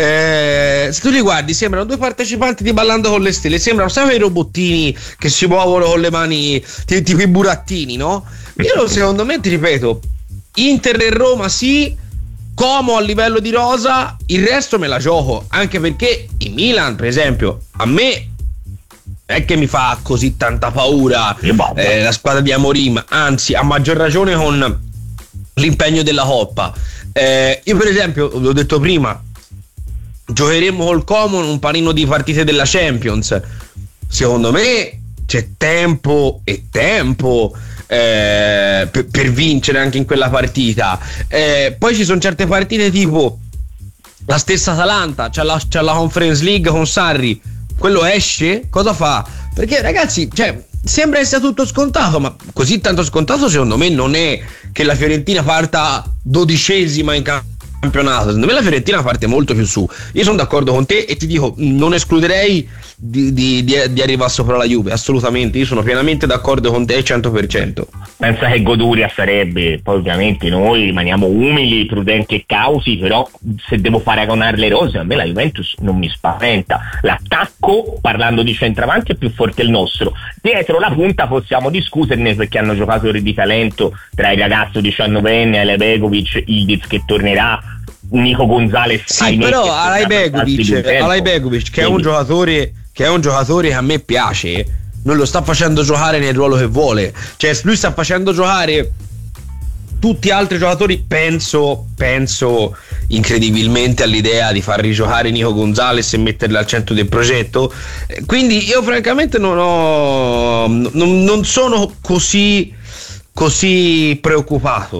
A: se tu li guardi, sembrano due partecipanti di Ballando con le Stelle. Sembrano, sai, quei robottini che si muovono con le mani, tipo i burattini, no? Io secondo me, ti ripeto, Inter e Roma sì, Como a livello di rosa, il resto me la gioco, anche perché il Milan, per esempio, a me è che mi fa così tanta paura la squadra di Amorim, anzi a maggior ragione con l'impegno della Coppa. Io per esempio, l'ho detto prima, giocheremo col Como un panino di partite della Champions. Secondo me c'è tempo per vincere anche in quella partita. Poi ci sono certe partite tipo la stessa Atalanta, c'ha la Conference League con Sarri, quello esce, cosa fa? Perché ragazzi, cioè, sembra essere tutto scontato, ma così tanto scontato secondo me non è, che la Fiorentina parta 12ª in campionato. Secondo me la Fiorentina parte molto più su. Io sono d'accordo con te e ti dico, non escluderei di arrivare sopra la Juve, assolutamente. Io sono pienamente d'accordo con te al 100%.
E: Pensa che goduria sarebbe. Poi ovviamente noi rimaniamo umili, prudenti e cauti, però se devo paragonare le rose, a me la Juventus non mi spaventa. L'attacco, parlando di centravanti, è più forte il nostro. Dietro la punta possiamo discuterne, perché hanno giocatori di talento tra il ragazzo 19enne, Alejbegovic, Ildiz che tornerà, Nico Gonzalez.
A: Sì, però Alejbegovic che è un giocatore che a me piace, non lo sta facendo giocare nel ruolo che vuole. Cioè, lui sta facendo giocare tutti altri giocatori, penso incredibilmente all'idea di far rigiocare Nico Gonzalez e metterlo al centro del progetto. Quindi io francamente non sono così preoccupato.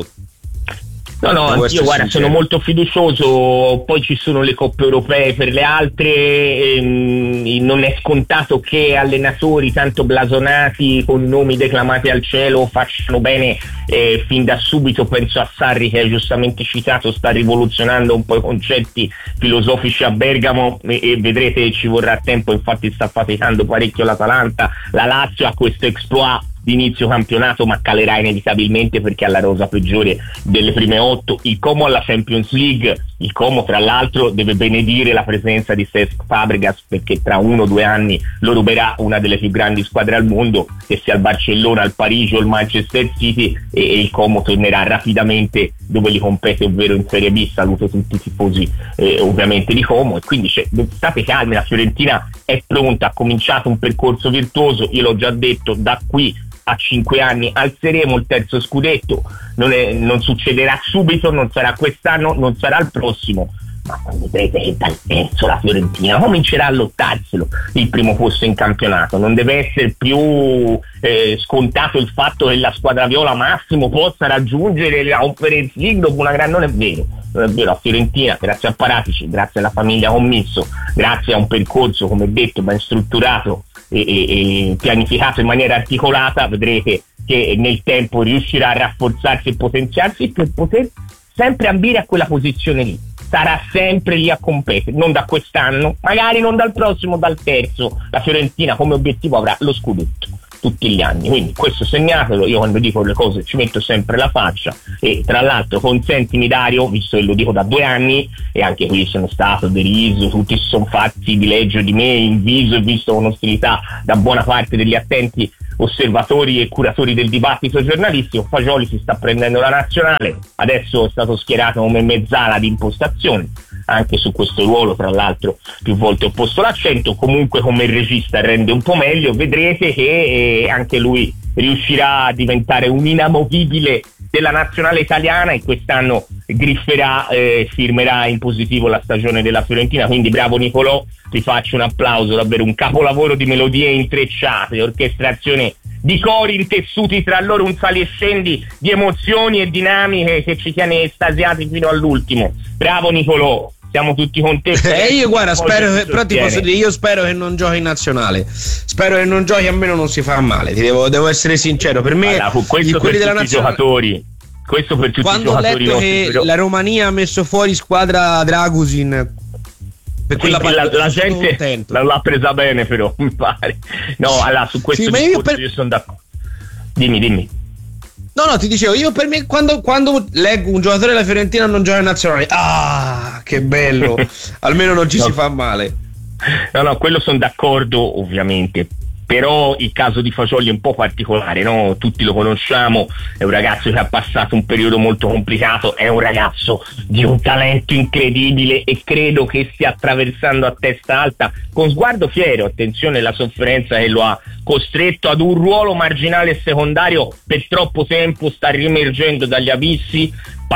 E: No, io guarda, sono molto fiducioso. Poi ci sono le coppe europee per le altre, non è scontato che allenatori tanto blasonati con nomi declamati al cielo facciano bene fin da subito. Penso a Sarri, che hai giustamente citato, sta rivoluzionando un po' i concetti filosofici a Bergamo, e vedrete ci vorrà tempo. Infatti sta faticando parecchio l'Atalanta. La Lazio ha questo exploit d'inizio campionato, ma calerà inevitabilmente perché ha la rosa peggiore delle prime 8. Il Como alla Champions League, il Como tra l'altro deve benedire la presenza di Cesc Fabregas, perché tra 1 o 2 anni lo ruberà una delle più grandi squadre al mondo, che sia il Barcellona, il Parigi o il Manchester City, e il Como tornerà rapidamente dove li compete, ovvero in Serie B. Saluto tutti i tifosi ovviamente di Como, e quindi state calmi, la Fiorentina è pronta, ha cominciato un percorso virtuoso. Io l'ho già detto, da qui a 5 anni alzeremo il terzo scudetto. Non succederà subito, non sarà quest'anno, non sarà il prossimo, ma vedrete che dal terzo la Fiorentina comincerà a lottarselo il primo posto in campionato. Non deve essere più scontato il fatto che la squadra viola massimo possa raggiungere la Conference League dopo una grande... Non è vero, la Fiorentina, grazie a Paratici, grazie alla famiglia Commisso, grazie a un percorso, come detto, ben strutturato e pianificato in maniera articolata, vedrete che nel tempo riuscirà a rafforzarsi e potenziarsi per poter sempre ambire a quella posizione lì. Sarà sempre lì a competere, non da quest'anno, magari non dal prossimo, dal terzo. La Fiorentina come obiettivo avrà lo scudetto tutti gli anni, quindi questo segnatelo. Io quando dico le cose ci metto sempre la faccia, e tra l'altro consentimi, Dario, visto che lo dico da 2 anni e anche qui sono stato deriso, tutti si sono fatti di leggio di me in viso e visto con ostilità da buona parte degli attenti osservatori e curatori del dibattito giornalistico. Fagioli si sta prendendo la nazionale, adesso è stato schierato come mezzala di impostazione, anche su questo ruolo tra l'altro più volte ho posto l'accento. Comunque come regista rende un po' meglio, vedrete che anche lui riuscirà a diventare un inamovibile della nazionale italiana e quest'anno grifferà, firmerà in positivo la stagione della Fiorentina. Quindi bravo Nicolò, ti faccio un applauso, davvero un capolavoro di melodie intrecciate, orchestrazione di cori intessuti tra loro, un sali e scendi di emozioni e dinamiche che ci tiene estasiati fino all'ultimo. Bravo Nicolò, siamo tutti con te.
A: Io guarda, però ti posso dire, io spero che non giochi in nazionale, spero che non giochi, almeno non si fa male, devo essere sincero. Per me quelli della nazionale, giocatori, questo per tutti
E: i giocatori.
A: Quando ho letto che la Romania ha messo fuori squadra Dragusin, per quella
E: la gente l'ha presa bene, però mi pare. No, allora su questo io sono d'accordo. Dimmi.
A: No, ti dicevo, io per me quando leggo un giocatore della Fiorentina non gioca in nazionale, che bello, almeno non ci si fa male.
E: No, quello sono d'accordo ovviamente, però il caso di Fagioli è un po' particolare, no? Tutti lo conosciamo, è un ragazzo che ha passato un periodo molto complicato, è un ragazzo di un talento incredibile e credo che stia attraversando a testa alta, con sguardo fiero, attenzione, la sofferenza che lo ha costretto ad un ruolo marginale e secondario per troppo tempo, sta riemergendo dagli abissi,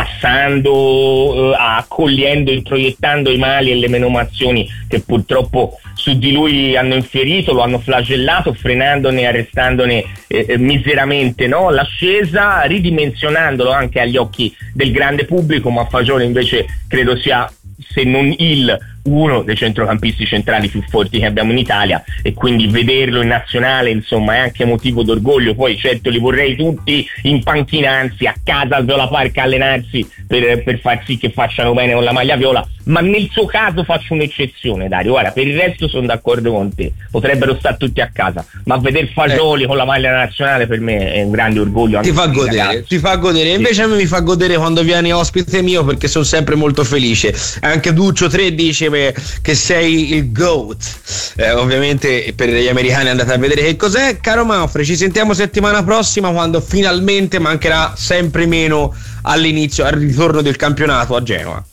E: passando, accogliendo, introiettando i mali e le menomazioni che purtroppo su di lui hanno infierito, lo hanno flagellato, frenandone e arrestandone miseramente, no? L'ascesa, ridimensionandolo anche agli occhi del grande pubblico, ma Fagioli invece credo sia, se non uno dei centrocampisti centrali più forti che abbiamo in Italia, e quindi vederlo in nazionale insomma è anche motivo d'orgoglio. Poi certo li vorrei tutti in panchina, anzi a casa al Viola Park a allenarsi per far sì che facciano bene con la maglia viola, ma nel suo caso faccio un'eccezione, Dario. Guarda, per il resto sono d'accordo con te, potrebbero stare tutti a casa, ma vedere Fagioli con la maglia nazionale per me è un grande orgoglio.
A: Ti fa godere, invece sì. A me mi fa godere quando vieni ospite mio, perché sono sempre molto felice. Anche Duccio 3 dice che sei il GOAT, ovviamente per gli americani andate a vedere che cos'è. Caro Manfred, ci sentiamo settimana prossima, quando finalmente mancherà sempre meno all'inizio, al ritorno del campionato a Genova.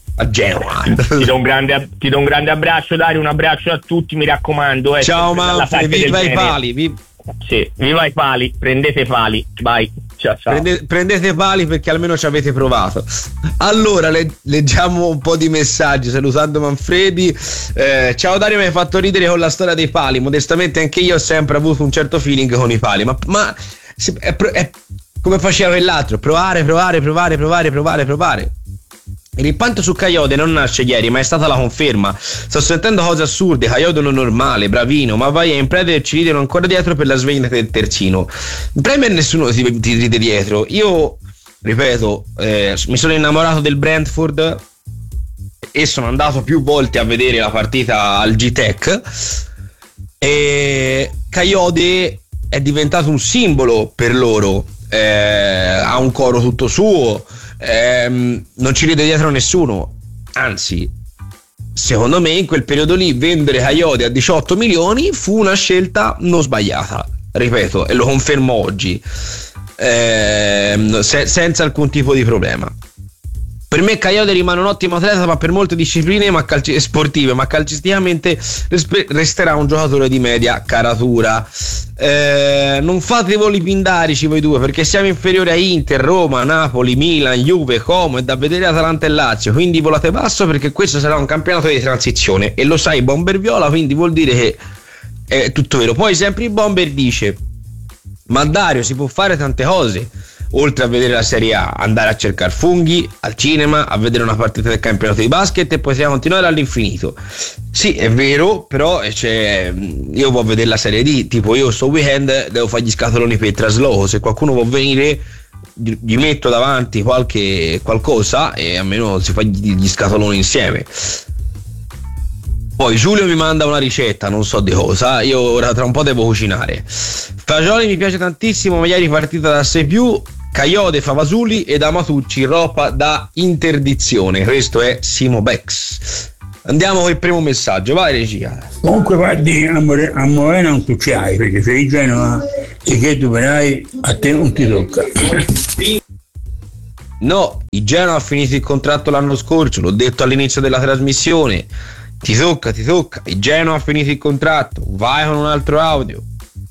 E: Ti do un grande abbraccio, Dario, un abbraccio a tutti, mi raccomando.
A: Ciao Manfred, viva i pali,
E: Sì, viva i pali, prendete pali, vai. Ciao.
A: Prendete pali, perché almeno ci avete provato. Allora leggiamo un po' di messaggi, salutando Manfredi. Ciao Dario, mi hai fatto ridere con la storia dei pali. Modestamente anche io ho sempre avuto un certo feeling con i pali, ma è come faceva quell'altro, provare. Il rimpianto su Coyote non nasce ieri, ma è stata la conferma. Sto sentendo cose assurde. Coyote non normale, bravino, ma vai in Premier e ci ridono ancora dietro per la sveglia del terzino. In Premier nessuno ti ride dietro. Io ripeto, mi sono innamorato del Brentford e sono andato più volte a vedere la partita al G-Tech, e Coyote è diventato un simbolo per loro, ha un coro tutto suo. Non ci ride dietro nessuno, anzi secondo me in quel periodo lì vendere Coyote a 18 milioni fu una scelta non sbagliata, ripeto, e lo confermo oggi, senza alcun tipo di problema. Per me Coyote rimane un ottimo atleta, ma per molte discipline sportive, ma calcisticamente resterà un giocatore di media caratura. Non fate voli pindarici voi due, perché siamo inferiori a Inter, Roma, Napoli, Milan, Juve, Como e da vedere Atalanta e Lazio, quindi volate basso, perché questo sarà un campionato di transizione e lo sai Bomber Viola, quindi vuol dire che è tutto vero. Poi sempre il Bomber dice: ma Dario, si può fare tante cose oltre a vedere la Serie A, andare a cercare funghi al cinema, a vedere una partita del campionato di basket e possiamo continuare all'infinito. Sì, è vero, però io voglio vedere la Serie D, tipo io sto weekend devo fare gli scatoloni per il trasloco, se qualcuno può venire gli metto davanti qualcosa e almeno si fa gli scatoloni insieme. Poi Giulio mi manda una ricetta, non so di cosa, io ora tra un po' devo cucinare. Fagioli mi piace tantissimo, ma ieri partita da 6+, Coyote, Favasuli ed Amatucci, roba da interdizione. Questo è Simo Bex. Andiamo con il primo messaggio, vai regia.
F: Comunque guardi, a Moena non tu ci hai, perché sei Genova e che tu verrai, a te non ti tocca.
A: No, il Genova ha finito il contratto l'anno scorso, l'ho detto all'inizio della trasmissione. Ti tocca, il Genoa ha finito il contratto, vai con un altro audio.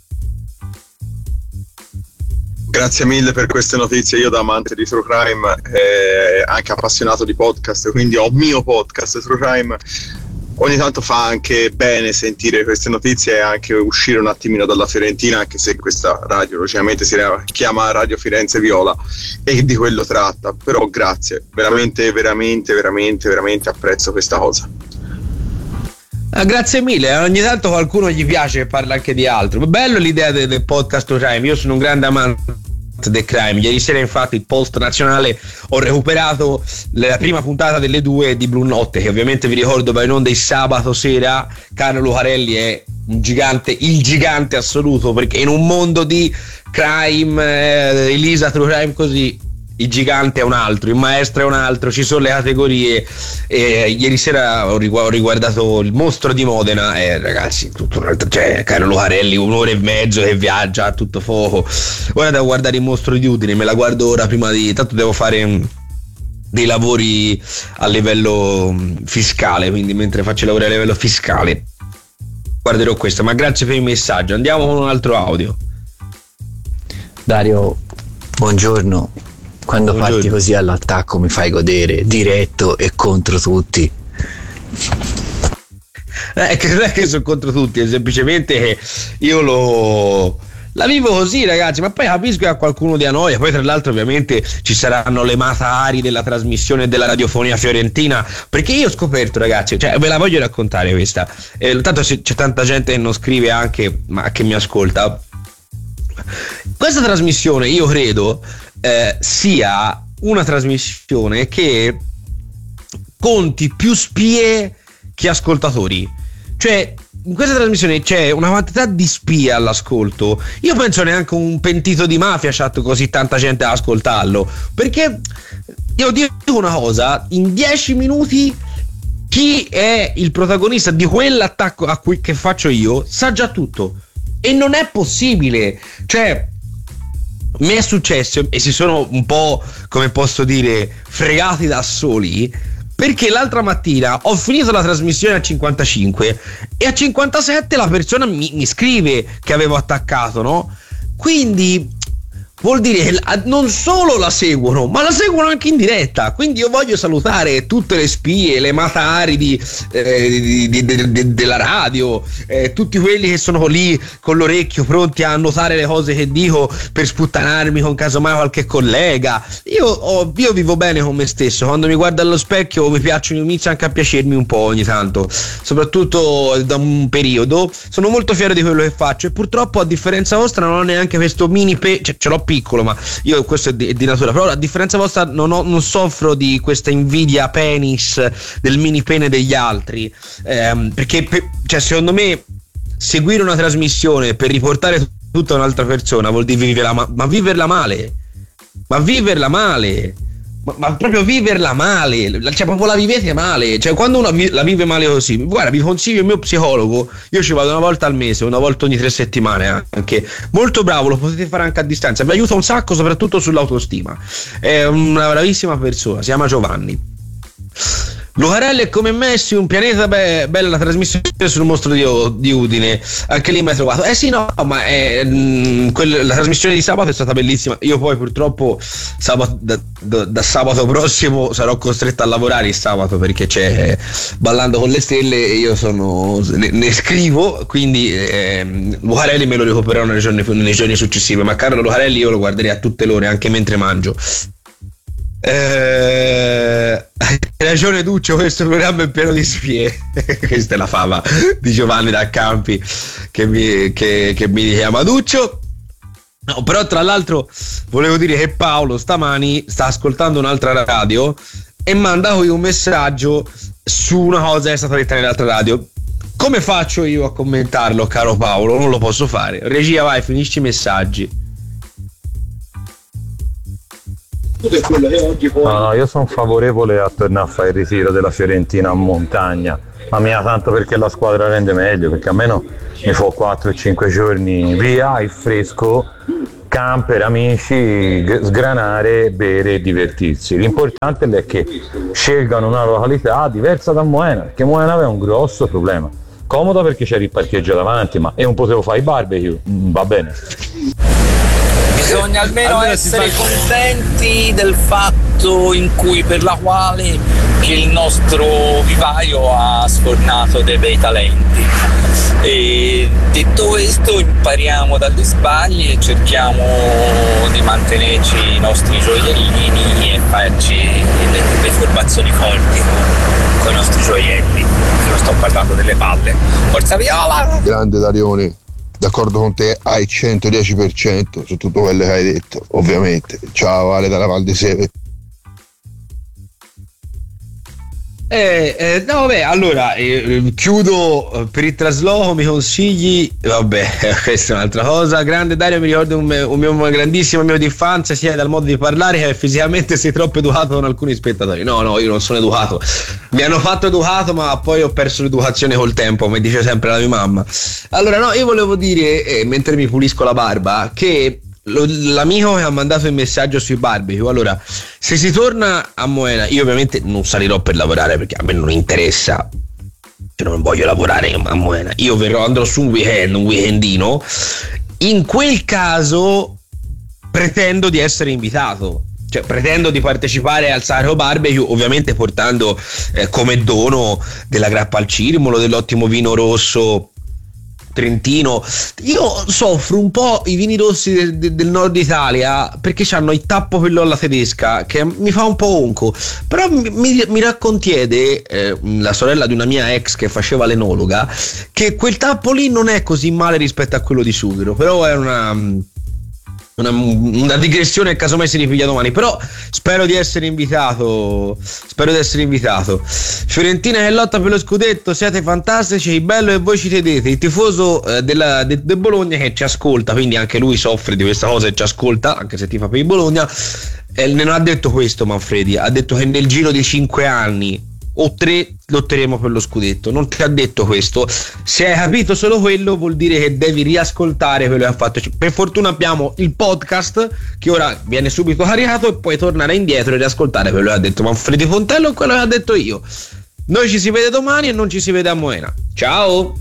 G: Grazie mille per queste notizie. Io da amante di True Crime, anche appassionato di podcast, quindi ho un mio podcast True Crime, ogni tanto fa anche bene sentire queste notizie e anche uscire un attimino dalla Fiorentina, anche se questa radio logicamente si chiama Radio Firenze Viola e di quello tratta, però grazie, veramente apprezzo questa cosa.
A: Grazie mille, ogni tanto qualcuno gli piace e parla anche di altro. Bello l'idea del podcast Crime, io sono un grande amante del crime. Ieri sera infatti il post nazionale ho recuperato la prima puntata delle 2 di Blu Notte, che ovviamente vi ricordo va in onda il sabato sera. Carlo Lucarelli è un gigante, il gigante assoluto, perché in un mondo di crime, Elisa True Crime così, il gigante è un altro, il maestro è un altro, ci sono le categorie. Ieri sera ho riguardato il mostro di Modena e ragazzi, tutto un altro, cioè Carlo Lucarelli 1 ora e mezzo che viaggia a tutto fuoco. Ora devo guardare il mostro di Udine, me la guardo ora prima tanto devo fare dei lavori a livello fiscale, quindi mentre faccio i lavori a livello fiscale guarderò questo. Ma grazie per il messaggio, andiamo con un altro audio.
H: Dario, buongiorno. Quando parti così all'attacco mi fai godere, diretto e contro tutti.
A: Che non è che sono contro tutti, è semplicemente che io la vivo così, ragazzi, ma poi capisco che a qualcuno dia noia. Poi tra l'altro ovviamente ci saranno le matari della trasmissione della radiofonia fiorentina, perché io ho scoperto, ragazzi, cioè ve la voglio raccontare questa, tanto c'è tanta gente che non scrive anche, ma che mi ascolta. Questa trasmissione io credo sia una trasmissione che conti più spie che ascoltatori. Cioè in questa trasmissione c'è una quantità di spie all'ascolto. Io penso neanche un pentito di mafia c'ha così tanta gente ad ascoltarlo, perché io dico una cosa: in 10 minuti chi è il protagonista di quell'attacco che faccio io sa già tutto, e non è possibile. Cioè mi è successo e si sono un po', come posso dire, fregati da soli, perché l'altra mattina ho finito la trasmissione a 55 e a 57 la persona mi scrive che avevo attaccato, no? Quindi vuol dire che non solo la seguono, ma la seguono anche in diretta. Quindi io voglio salutare tutte le spie, le matari della radio, tutti quelli che sono lì con l'orecchio pronti a annotare le cose che dico per sputtanarmi con casomai qualche collega. Io vivo bene con me stesso, quando mi guardo allo specchio inizia anche a piacermi un po' ogni tanto, soprattutto da un periodo. Sono molto fiero di quello che faccio e purtroppo, a differenza vostra, non ho neanche questo mini ce l'ho piccolo, ma io questo è di natura, però a differenza vostra non soffro di questa invidia penis del mini pene degli altri, perché cioè, secondo me seguire una trasmissione per riportare tutta un'altra persona vuol dire viverla male, ma proprio viverla male, cioè proprio la vivete male, cioè quando uno la vive male così, guarda, vi consiglio il mio psicologo, io ci vado una volta al mese, una volta ogni 3 settimane anche, molto bravo, lo potete fare anche a distanza, vi aiuta un sacco soprattutto sull'autostima, è una bravissima persona, si chiama Giovanni. Lucarelli è come Messi, un pianeta, bella la trasmissione sul mostro di Udine, anche lì mi hai trovato. Sì, no, ma la trasmissione di sabato è stata bellissima. Io poi purtroppo da sabato prossimo sarò costretto a lavorare il sabato perché c'è Ballando con le Stelle e io ne scrivo, quindi Lucarelli me lo recupererò nei giorni successivi, ma Carlo Lucarelli io lo guarderei a tutte le ore, anche mentre mangio. Hai ragione Duccio, questo programma è pieno di spie. Questa è la fama di Giovanni da Campi che mi chiama Duccio. No, però tra l'altro volevo dire che Paolo stamani sta ascoltando un'altra radio e manda qui un messaggio su una cosa che è stata detta nell'altra radio. Come faccio io a commentarlo, caro Paolo? Non lo posso fare. Regia, vai, finisci i messaggi.
I: No, io sono favorevole a tornare a fare il ritiro della Fiorentina a montagna, ma mica tanto perché la squadra rende meglio, perché almeno mi fa 4 o 5 giorni via, il fresco, camper, amici, sgranare, bere e divertirsi. L'importante è che scelgano una località diversa da Moena, perché Moena aveva un grosso problema. Comoda perché c'era il parcheggio davanti, ma non potevo fare i barbecue, va bene.
D: Bisogna almeno essere contenti del fatto per la quale che il nostro vivaio ha sfornato dei bei talenti. E detto questo, impariamo dagli sbagli e cerchiamo di mantenerci i nostri gioiellini e farci le formazioni forti con i nostri gioielli. Non sto parlando delle palle. Forza Viola!
J: Grande Darione, d'accordo con te al 110% su tutto quello che hai detto, ovviamente. Ciao Ale dalla Val di Seve.
A: No, vabbè, allora chiudo per il trasloco, mi consigli, vabbè, questa è un'altra cosa. Grande Dario, mi ricordo un grandissimo amico di infanzia, sia dal modo di parlare che fisicamente sei troppo educato con alcuni spettatori. No, io non sono educato, mi hanno fatto educato, ma poi ho perso l'educazione col tempo, come dice sempre la mia mamma. Allora no, io volevo dire, mentre mi pulisco la barba, che l'amico che ha mandato il messaggio sui barbecue, allora, se si torna a Moena, io ovviamente non salirò per lavorare perché a me non interessa, cioè non voglio lavorare a Moena, io andrò su un weekendino. In quel caso pretendo di essere invitato, cioè pretendo di partecipare al Sacro Barbecue, ovviamente portando come dono della grappa al cirmolo, dell'ottimo vino rosso trentino. Io soffro un po' i vini rossi del nord Italia perché hanno il tappo quello alla tedesca che mi fa un po' onco, però mi raccontiede la sorella di una mia ex che faceva l'enologa che quel tappo lì non è così male rispetto a quello di sughero, però è una digressione, casomai si ripiglia domani, però spero di essere invitato. Fiorentina che lotta per lo scudetto, siete fantastici, il bello e voi ci credete. Il tifoso del Bologna che ci ascolta, quindi anche lui soffre di questa cosa e ci ascolta, anche se tifa per il Bologna, non ha detto questo Manfredi, ha detto che nel giro di 5 anni o 3 lotteremo per lo scudetto, non ti ha detto questo. Se hai capito solo quello vuol dire che devi riascoltare quello che ha fatto. Per fortuna abbiamo il podcast che ora viene subito caricato e puoi tornare indietro e riascoltare quello che ha detto Manfredi Fontello e quello che ha detto io. Noi ci si vede domani e non ci si vede a Moena. Ciao.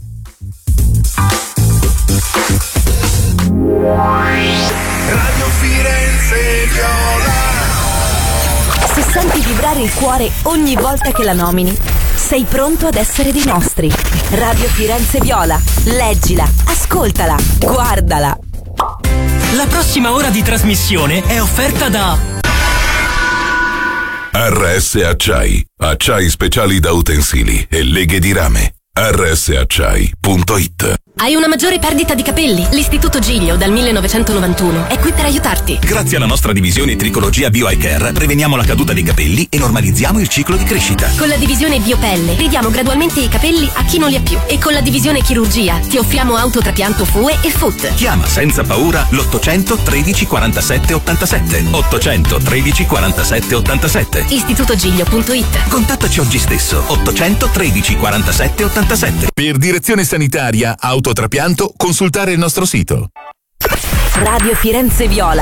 K: Radio Firenze Viola.
L: Se senti vibrare il cuore ogni volta che la nomini, sei pronto ad essere dei nostri. Radio Firenze Viola. Leggila, ascoltala, guardala.
M: La prossima ora di trasmissione è offerta da
K: RS Acciai. Acciai speciali da utensili e leghe di rame.
N: rsacciai.it.
O: Hai una maggiore perdita di capelli? L'Istituto Giglio dal 1991 è qui per aiutarti.
P: Grazie alla nostra divisione Tricologia Bio Eye Care preveniamo la caduta dei capelli e normalizziamo il ciclo di crescita.
O: Con la divisione Biopelle ridiamo gradualmente i capelli a chi non li ha più. E con la divisione Chirurgia ti offriamo autotrapianto FUE e FUT.
P: Chiama senza paura l'800 13 47 87. 800 13 47 87.
O: istitutogiglio.it.
P: Contattaci oggi stesso. 800 13 47 87.
N: Per direzione sanitaria, autotrapianto, consultare il nostro sito.
L: Radio Firenze Viola.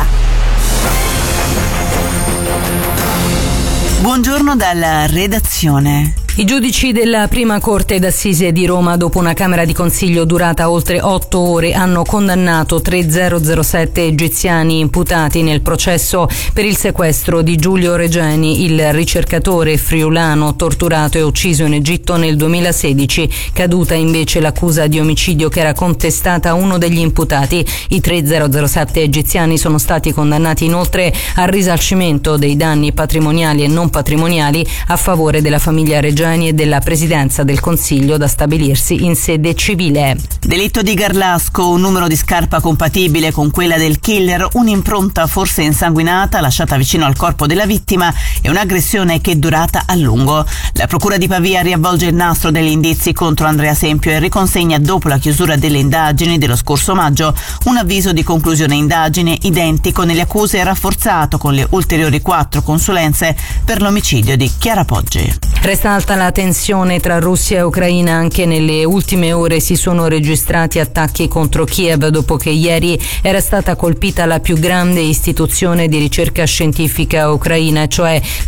Q: Buongiorno dalla redazione.
R: I giudici della prima corte d'assise di Roma, dopo una camera di consiglio durata oltre 8 ore, hanno condannato 3007 egiziani imputati nel processo per il sequestro di Giulio Regeni, il ricercatore friulano torturato e ucciso in Egitto nel 2016, caduta invece l'accusa di omicidio che era contestata a uno degli imputati. I 3007 egiziani sono stati condannati inoltre al risarcimento dei danni patrimoniali e non patrimoniali a favore della famiglia Regeni e della Presidenza del Consiglio, da stabilirsi in sede civile.
Q: Delitto di Garlasco, un numero di scarpa compatibile con quella del killer, un'impronta forse insanguinata lasciata vicino al corpo della vittima e un'aggressione che è durata a lungo. La Procura di Pavia riavvolge il nastro degli indizi contro Andrea Sempio e riconsegna, dopo la chiusura delle indagini dello scorso maggio, un avviso di conclusione indagine identico nelle accuse, rafforzato con le ulteriori 4 consulenze per l'omicidio di Chiara Poggi.
R: Resta alta la tensione tra Russia e Ucraina. Anche nelle ultime ore si sono registrati attacchi contro Kiev dopo che ieri era stata colpita la più grande istituzione di ricerca scientifica ucraina, cioè